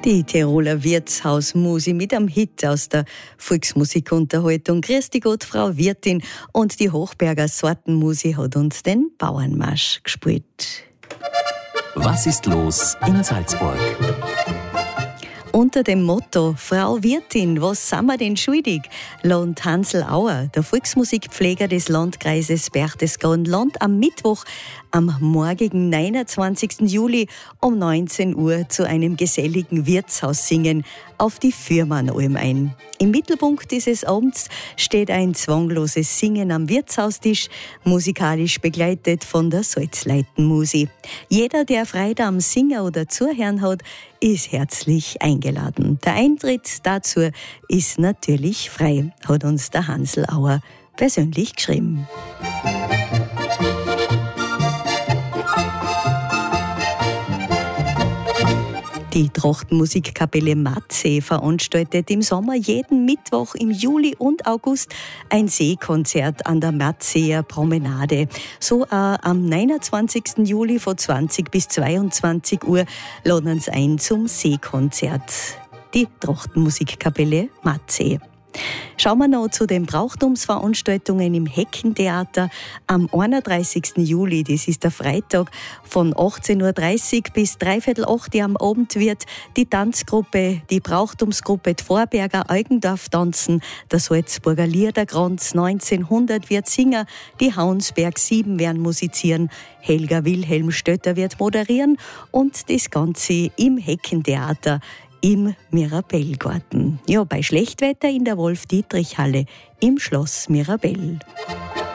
Die Tiroler Wirtshausmusik mit einem Hit aus der Volksmusikunterhaltung. Grüß dich Gott, Frau Wirtin. Und die Hochberger Sortenmusik hat uns den Bauernmarsch gespielt. Was ist los in Salzburg? Unter dem Motto Frau Wirtin, was sind wir denn schuldig? Lohnt Hansl Auer, der Volksmusikpfleger des Landkreises Berchtesgaden-Land, am Mittwoch, am morgigen 29. Juli um 19 Uhr zu einem geselligen Wirtshaussingen auf die Fürmannalm ein. Im Mittelpunkt dieses Abends steht ein zwangloses Singen am Wirtshaustisch, musikalisch begleitet von der Salzleitenmusik. Jeder, der Freude am Singen oder Zuhören hat, ist herzlich eingeladen. Der Eintritt dazu ist natürlich frei, hat uns der Hansl Auer persönlich geschrieben. Die Trachtenmusikkapelle Matzee veranstaltet im Sommer jeden Mittwoch im Juli und August ein Seekonzert an der Matzeer Promenade. So auch am 29. Juli von 20 bis 22 Uhr laden sie ein zum Seekonzert. Die Trachtenmusikkapelle Matzee. Schauen wir noch zu den Brauchtumsveranstaltungen im Heckentheater am 31. Juli, das ist der Freitag, von 18.30 Uhr bis 7:45 Uhr am Abend wird die Tanzgruppe, die Brauchtumsgruppe die Vorberger Eugendorf tanzen, der Salzburger Liederkranz 1900 wird singen, die Haunsberg 7 werden musizieren, Helga Wilhelm Stötter wird moderieren und das Ganze im Heckentheater im Mirabellgarten. Ja, bei Schlechtwetter in der Wolf-Dietrich-Halle im Schloss Mirabell.